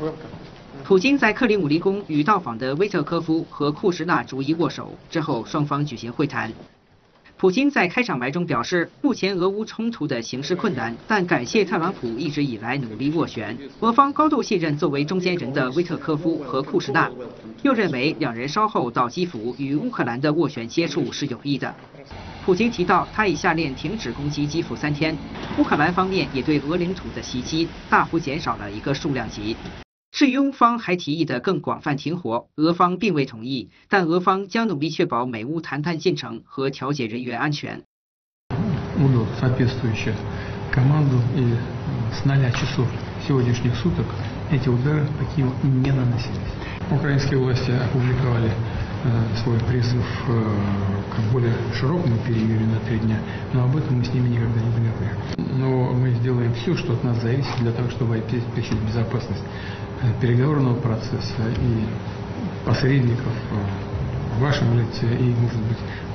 普京在克里姆林宫与到访的威特科夫和库什纳逐一握手，之后双方举行会谈。普京在开场白中表示，目前俄乌冲突的形势困难，但感谢特朗普一直以来努力斡旋。俄方高度信任作为中间人的威特科夫和库什纳，又认为两人稍后到基辅与乌克兰的斡旋接触是有益的。普京提到，他已下令停止攻击基辅3天，乌克兰方面也对俄领土的袭击大幅减少了一个数量级。至于乌方还提议的更广泛停火，俄方并未同意，但俄方将努力确保美乌谈判进程和调解人员安全。 соответствующую команду и с 0 часов сегодняшних суток эти удары по Киеву не наносились. Украинские власти опубликовали свой призыв к более широкому перемирию на 3 дня, но об этом мы с ними никогда не договаривались. Но мы сделаем все, что от нас зависит, для того, чтобы обеспечить безопасность переговорного процесса и посредников в вашем лице и, может быть,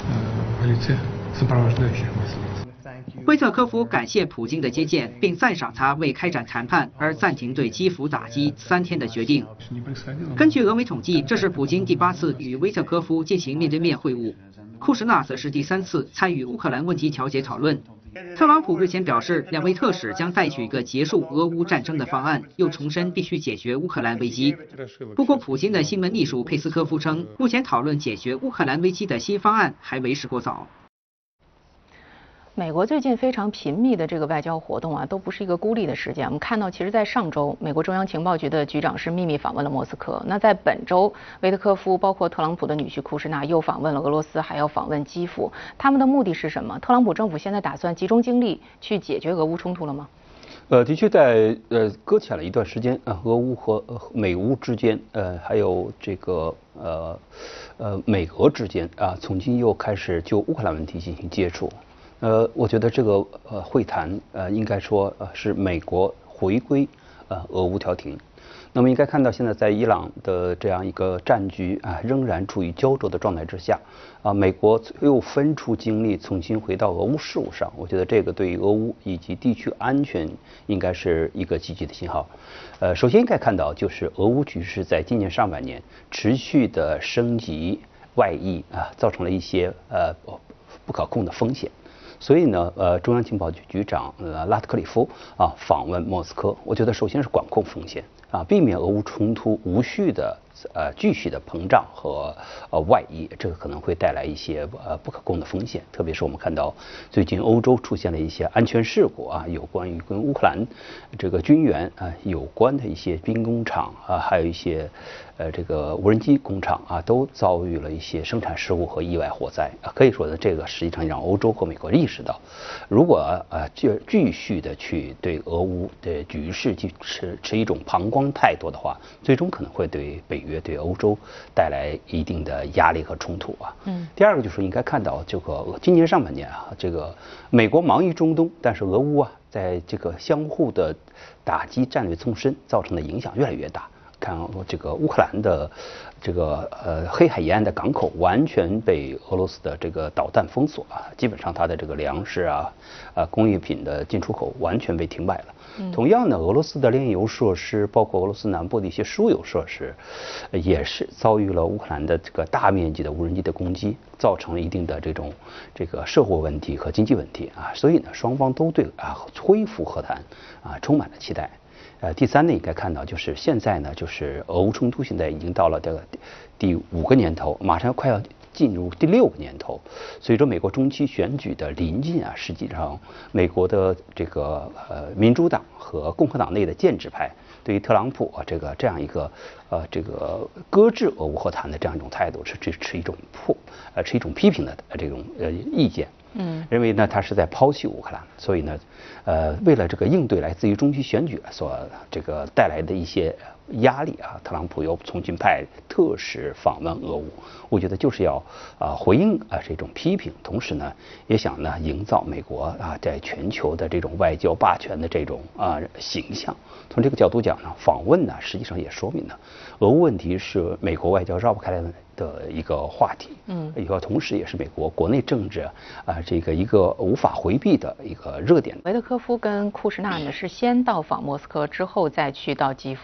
в лице сопровождающих вас лиц. 威特科夫感谢普京的接见，并赞赏他为开展谈判而暂停对基辅打击3天的决定。根据俄媒统计，这是普京第8次与威特科夫进行面对面会晤，库什纳则是第3次参与乌克兰问题调解讨论。特朗普日前表示，两位特使将带去一个结束俄乌战争的方案，又重申必须解决乌克兰危机。不过，普京的新闻秘书佩斯科夫称，目前讨论解决乌克兰危机的新方案还为时过早。 美国最近非常频密的这个外交活动啊，都不是一个孤立的事件。我们看到，其实，在上周，美国中央情报局的局长是秘密访问了莫斯科。那在本周，维特科夫包括特朗普的女婿库什纳又访问了俄罗斯，还要访问基辅。他们的目的是什么？特朗普政府现在打算集中精力去解决俄乌冲突了吗？ 的确在搁浅了一段时间啊，俄乌和美乌之间，还有这个美俄之间啊，从今又开始就乌克兰问题进行接触。我觉得这个会谈应该说是美国回归俄乌调停。那么应该看到现在在伊朗的这样一个战局啊仍然处于焦灼的状态之下啊，美国又分出精力重新回到俄乌事务上，我觉得这个对于俄乌以及地区安全应该是一个积极的信号。首先应该看到就是俄乌局势在今年上半年持续的升级外溢啊，造成了一些不可控的风险。所以呢，中央情报局局长拉特克里夫啊访问莫斯科，我觉得首先是管控风险啊，避免俄乌冲突无序的继续的膨胀和外溢，这个可能会带来一些不可控的风险。特别是我们看到最近欧洲出现了一些安全事故啊，有关于跟乌克兰这个军援有关的一些兵工厂啊，还有一些这个无人机工厂啊，都遭遇了一些生产事故和意外火灾啊。可以说呢，这个实际上让欧洲和美国意识到，如果继续的去对俄乌的局势去持一种旁观态度的话，最终可能会对北约对欧洲带来一定的压力和冲突啊。第二个就是应该看到这个今年上半年啊，这个美国忙于中东，但是俄乌啊在这个相互的打击战略纵深造成的影响越来越大。看这个乌克兰的这个黑海沿岸的港口完全被俄罗斯的这个导弹封锁啊，基本上它的这个粮食啊工业品的进出口完全被停摆了。同样呢，俄罗斯的炼油设施，包括俄罗斯南部的一些输油设施，也是遭遇了乌克兰的这个大面积的无人机的攻击，造成了一定的这个社会问题和经济问题啊。所以呢，双方都对恢复和谈充满了期待。第三呢，应该看到就是现在呢，就是俄乌冲突现在已经到了这个第5个年头，马上快要进入第6个年头。随着美国中期选举的临近啊，实际上美国的这个民主党和共和党内的建制派对于特朗普这样一个这个搁置俄乌和谈的这样一种态度是持一种批评的这种意见。认为呢他是在抛弃乌克兰，所以呢，为了这个应对来自于中期选举所这个带来的一些压力啊，特朗普又重新派特使访问俄乌，我觉得就是要回应这种批评，同时呢也想呢营造美国在全球的这种外交霸权的这种形象。从这个角度讲呢，访问呢实际上也说明呢，俄乌问题是美国外交绕不开来的一个话题，以后同时也是美国国内政治这个一个无法回避的一个热点。 维特科夫跟库什纳呢是先到访莫斯科，之后再去到基辅。